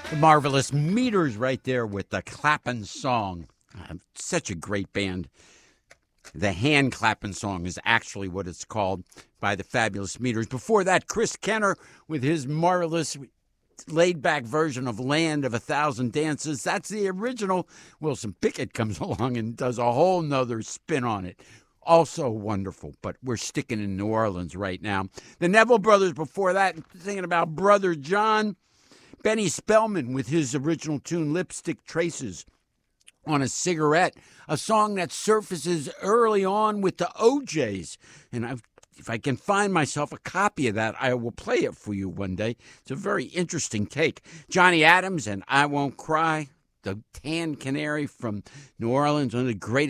The marvelous Meters right there with the Clappin' Song. Such a great band. The Hand Clappin' Song is actually what it's called by the fabulous Meters. Before that, Chris Kenner with his marvelous laid-back version of Land of a Thousand Dances. That's the original. Wilson Pickett comes along and does a whole nother spin on it. Also wonderful, but we're sticking in New Orleans right now. The Neville Brothers before that, thinking about Brother John. Benny Spellman with his original tune, Lipstick Traces on a Cigarette, a song that surfaces early on with the OJs. And if I can find myself a copy of that, I will play it for you one day. It's a very interesting take. Johnny Adams and I Won't Cry, the Tan Canary from New Orleans, one of the greatest